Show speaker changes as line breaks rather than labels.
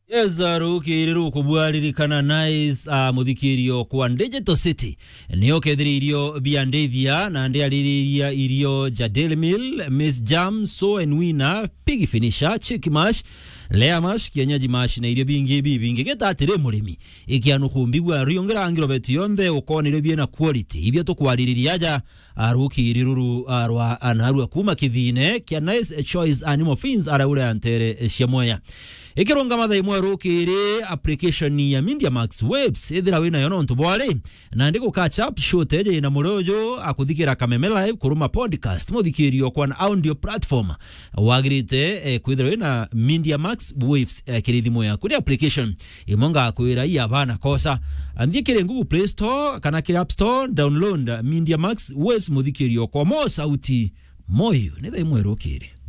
Ezarukiru kubwaririkana nice muthikirio kwa Digital City niyo kethiririo biandithia na ndiaririria irio Jadel Mill, Miss Jam, So and Winner, Pig Finisher, Chick Mash, Lea Mash, kienyeji mash na irio bingi getatire murimi ikianu kumbigwa riongera ngiro betiyonde ukone bie na quality ibyo to kwaririria ja arukiruru arwa anaru kuma kithine kia Nice Choice Animal Fins ara ule antere shiamoya ikironga matha imwe rukiri application ya Media Max Webs ethira wina yono ntubware na ndiko catch up show teje na murojo akuthikira Kameme Live kuruma podcast muthikirio kwa audio platform wagirite kwithira wina Media Max Webs kirithimo ya kuri application imonga kwira iya bana kosa andikire Google Play Store kana kire App Store download Media Max Webs muthikirio kwa mo sauti moyo netha imwe rukiri